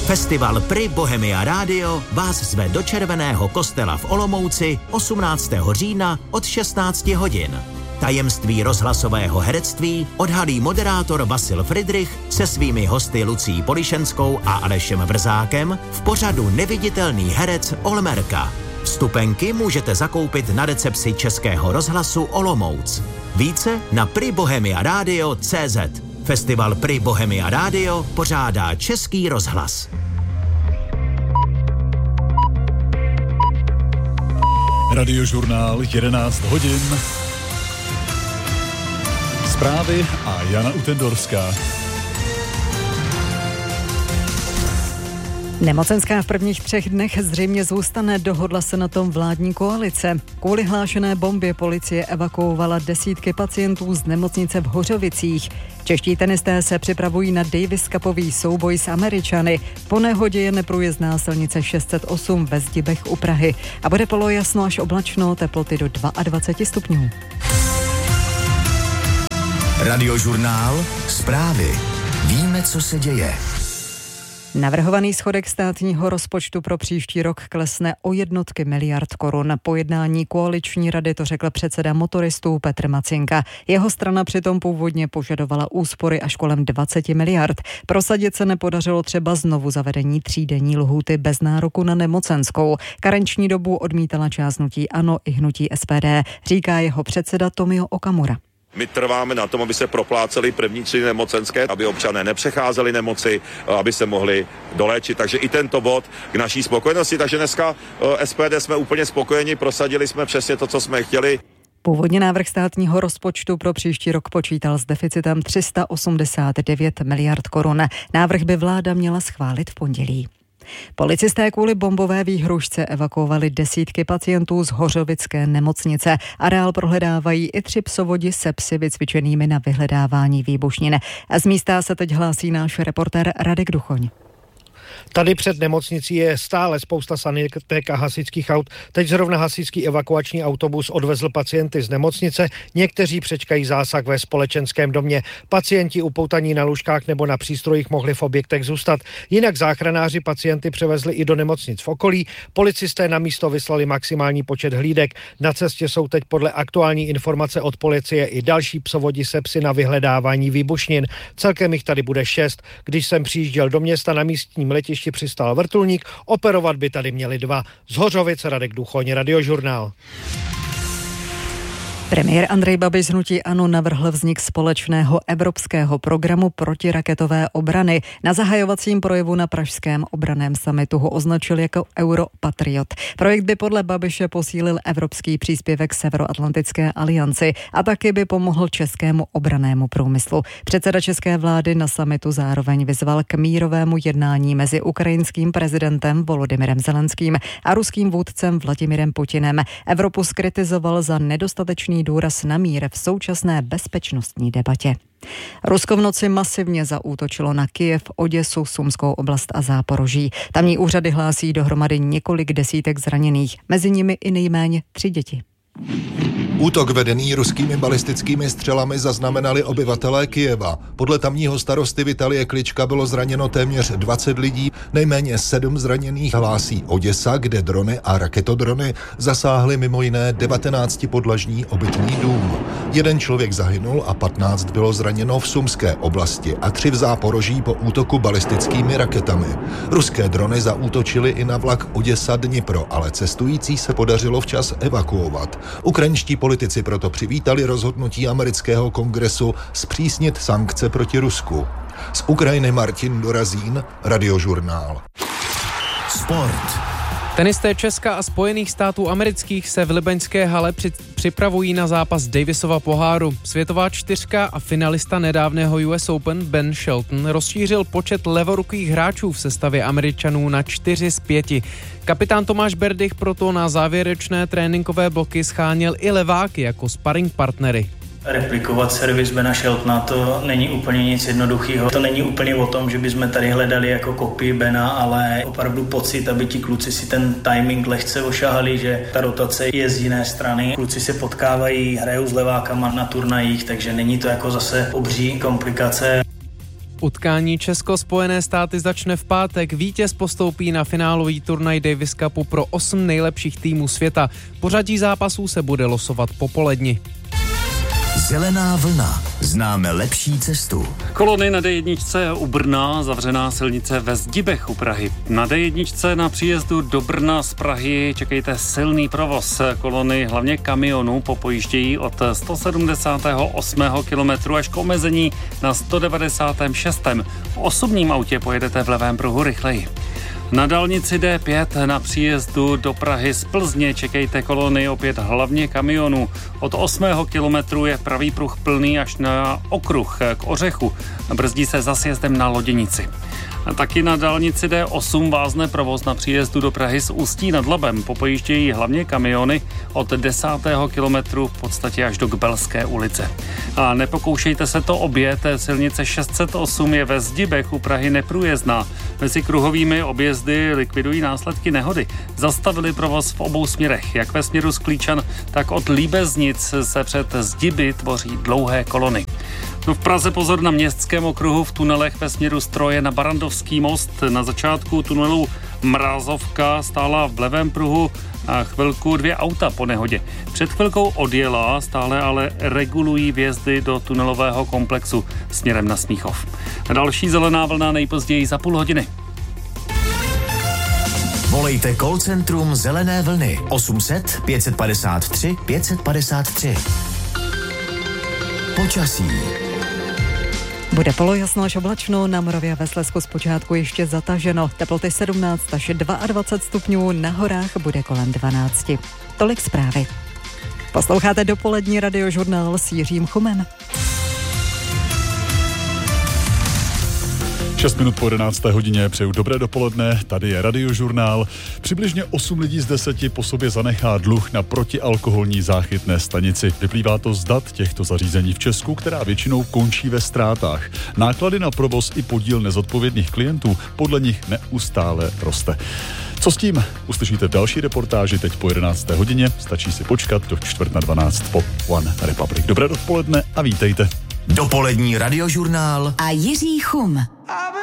Festival Pri Bohemia Radio vás zve do Červeného kostela v Olomouci 18. října od 16 hodin. Tajemství rozhlasového herectví odhalí moderátor Vasil Fridrich se svými hosty Lucí Polišenskou a Alešem Vrzákem v pořadu Neviditelný herec Olmerka. Vstupenky můžete zakoupit na recepci Českého rozhlasu Olomouc. Více na pribohemiaradio.cz. Festival Pri Bohemia Radio pořádá Český rozhlas. Radiožurnál 11 hodin. Zprávy a Jana Utendorská. Nemocenská v prvních 3 dnech zřejmě zůstane, dohodla se na tom vládní koalice. Kvůli hlášené bombě policie evakuovala desítky pacientů z nemocnice v Hořovicích. Čeští tenisté se připravují na Davis Cupový souboj s Američany. Po nehodě je neprůjezdná silnice 608 ve Zdibech u Prahy. A bude polojasno až oblačno, teploty do 22 stupňů. Radiožurnál, zprávy. Víme, co se děje. Navrhovaný schodek státního rozpočtu pro příští rok klesne o jednotky miliard korun. Po jednání koaliční rady to řekl předseda motoristů Petr Macinka. Jeho strana přitom původně požadovala úspory až kolem 20 miliard. Prosadit se nepodařilo třeba znovu zavedení 3denní lhůty bez nároku na nemocenskou. Karenční dobu odmítala část hnutí ANO i hnutí SPD, říká jeho předseda Tomio Okamura. My trváme na tom, aby se proplácely první 3 nemocenské, aby občané nepřecházeli nemoci, aby se mohli doléčit. Takže i tento bod k naší spokojenosti. Takže dneska SPD jsme úplně spokojeni, prosadili jsme přesně to, co jsme chtěli. Původně návrh státního rozpočtu pro příští rok počítal s deficitem 389 miliard korun. Návrh by vláda měla schválit v pondělí. Policisté kvůli bombové výhružce evakuovali desítky pacientů z Hořovické nemocnice. Areál prohledávají i 3 psovodi se psy vycvičenými na vyhledávání výbušnin. A z místa se teď hlásí náš reportér Radek Duchoň. Tady před nemocnicí je stále spousta sanitek a hasičských aut. Teď zrovna hasičský evakuační autobus odvezl pacienty z nemocnice. Někteří přečkají zásah ve společenském domě. Pacienti upoutaní na lůžkách nebo na přístrojích mohli v objektech zůstat. Jinak záchranáři pacienty převezli i do nemocnic v okolí. Policisté na místo vyslali maximální počet hlídek. Na cestě jsou teď podle aktuální informace od policie i další psovodi se psy na vyhledávání výbušnin. Celkem jich tady bude 6. Když jsem přijížděl do města, na místním letišti přistál vrtulník, operovat by tady měli 2. Z Hořovic Radek Duchoň, Radiožurnál. Premiér Andrej Babiš z hnutí ANO navrhl vznik společného evropského programu protiraketové obrany. Na zahajovacím projevu na pražském obranném summitu ho označil jako Europatriot. Projekt by podle Babiše posílil evropský příspěvek Severoatlantické alianci a taky by pomohl českému obrannému průmyslu. Předseda české vlády na summitu zároveň vyzval k mírovému jednání mezi ukrajinským prezidentem Volodymyrem Zelenským a ruským vůdcem Vladimirem Putinem. Evropu zkritizoval za nedostatečný důraz na mír v současné bezpečnostní debatě. Rusko v noci masivně zaútočilo na Kyjev, Oděsu, Sumskou oblast a Záporoží. Tamní úřady hlásí dohromady několik desítek zraněných, mezi nimi i nejméně 3 děti. Útok vedený ruskými balistickými střelami zaznamenali obyvatelé Kyjeva. Podle tamního starosty Vitalie Klička bylo zraněno téměř 20 lidí, nejméně 7 zraněných hlásí Oděsa, kde drony a raketodrony zasáhly mimo jiné 19podlažní obytný dům. 1 člověk zahynul a 15 bylo zraněno v Sumské oblasti a 3 v Záporoží po útoku balistickými raketami. Ruské drony zaútočily i na vlak Oděsa-Dnipro, ale cestující se podařilo včas evakuovat. Ukrajinští politici proto přivítali rozhodnutí amerického kongresu zpřísnit sankce proti Rusku. Z Ukrajiny Martin Dorazín, Radiožurnál. Sport. Tenisté Česka a Spojených států amerických se v libeňské hale připravují na zápas Davisova poháru. Světová 4 a finalista nedávného US Open Ben Shelton rozšířil počet levorukých hráčů v sestavě Američanů na 4 z 5. Kapitán Tomáš Berdych proto na závěrečné tréninkové bloky scháněl i leváky jako sparring partnery. Replikovat servis Bena Sheltona, to není úplně nic jednoduchého. To není úplně o tom, že bychom tady hledali jako kopii Bena, ale opravdu pocit, aby ti kluci si ten timing lehce ošahali, že ta rotace je z jiné strany. Kluci se potkávají, hrajou s levákama na turnajích, takže není to jako zase obří komplikace. Utkání Česko-Spojené státy začne v pátek. Vítěz postoupí na finálový turnaj Davis Cupu pro 8 nejlepších týmů světa. Pořadí zápasů se bude losovat po poledni. Zelená vlna. Známe lepší cestu. Kolony na D1 u Brna, zavřená silnice ve Zdibech u Prahy. Na D1 na příjezdu do Brna z Prahy čekejte silný provoz. Kolony, hlavně kamionů, popojíždějí od 178. kilometru až k omezení na 196. V osobním autě pojedete v levém pruhu rychleji. Na dálnici D5 na příjezdu do Prahy z Plzně čekejte kolony, opět hlavně kamionů. Od 8. kilometru je pravý pruh plný až na okruh k Ořechu. Brzdí se za sjezdem na Loděnici. A taky na dálnici D8 vázne provoz na příjezdu do Prahy z Ústí nad Labem. Popojíždějí hlavně kamiony od 10. kilometru v podstatě až do Kbelské ulice. A nepokoušejte se to objet, silnice 608 je ve Zdibech u Prahy neprůjezdná. Mezi kruhovými objezdy likvidují následky nehody. Zastavili provoz v obou směrech, jak ve směru z Klíčan, tak od Líbeznic se před Zdiby tvoří dlouhé kolony. No v Praze pozor na Městském okruhu v tunelech ve směru Stroje na Barandovský most. Na začátku tunelu Mrázovka stála v levém pruhu a chvilku 2 auta po nehodě. Před chvilkou odjela, stále ale regulují vjezdy do tunelového komplexu směrem na Smíchov. Další zelená vlna nejpozději za půl hodiny. Volejte call centrum Zelené vlny 800 553 553. Počasí. Bude polojasno až oblačno, na Moravě a ve Slezsku zpočátku ještě zataženo. Teploty 17 až 22 stupňů, na horách bude kolem 12. Tolik zprávy. Posloucháte dopolední radiožurnál s Jiřím Chumem. 6 minut po 11. hodině přeju dobré dopoledne, tady je radiožurnál. Přibližně 8 lidí z 10 po sobě zanechá dluh na protialkoholní záchytné stanici. Vyplývá to z dat těchto zařízení v Česku, která většinou končí ve ztrátách. Náklady na provoz i podíl nezodpovědných klientů podle nich neustále roste. Co s tím? Uslyšíte v další reportáži teď po 11. hodině. Stačí si počkat do 11:45 po One Republic. Dobré dopoledne a vítejte. Dopolední radiožurnál a Jiří Chum.